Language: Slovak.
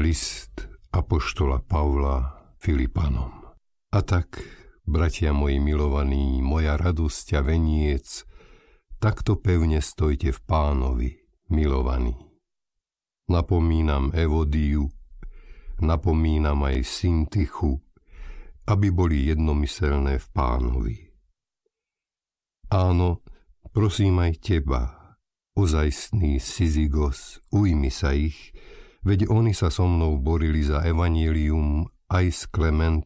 List apoštola Pavla Filipanom. A tak, bratia moji milovaní, moja radosť a veniec, takto pevne stojte v Pánovi, milovaní. Napomínam Evodiu, napomínam aj Syntychu, aby boli jednomyselné v Pánovi. Áno, prosím aj teba, ozajstný Syzygos, ujmi sa ich, veď oni sa so mnou borili za evanjelium aj s Klementom,